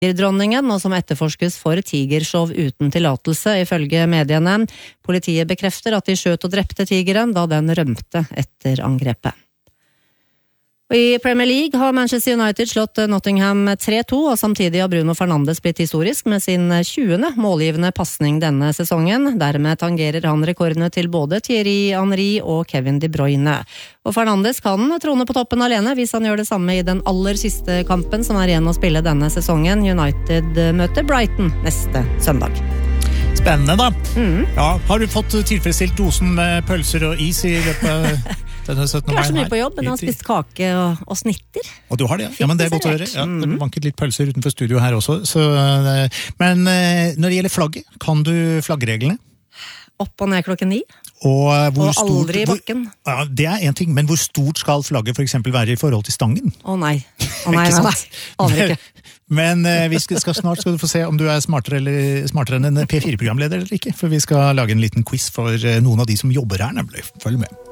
dronningen, og som etterforskes for tigershow uten tillatelse, ifølge mediene. Politiet bekrefter at de skjøt og drepte tigeren da den rømte etter angrepet. Og I Premier League har Manchester United slått Nottingham 3-2, og samtidig har Bruno Fernandes blitt historisk med sin 20. målgivende passning denne sesongen. Dermed tangerer han rekordene til både Thierry Henry og Kevin De Bruyne. Og Fernandes kan trone på toppen alene hvis han gjør det samme I den aller siste kampen som igjen å spille denne sesongen. United møter Brighton neste søndag. Spennende da. Ja, har du fått tilfredsstilt dosen med pølser og is I løpet denne 17. mai? Jeg så mye på jobb, men jeg har spist kake og snitter. Og du har det, ja. Men det godt å høre. Ja, det banket litt pølser utenfor studio her også. Så, men når det gjelder flagget, kan du flaggereglene? Opp og ned klokken 9. Og aldri I bakken. Ja, det en ting, men hvor stort skal flagget for eksempel være I forhold til stangen? Nei. Nei. Aner ikke. Men vi skal snart skal du få se om du smartere enn en P4-programleder eller ikke, for vi skal lage en liten quiz for noen av de som jobber her, nemlig. Følg med.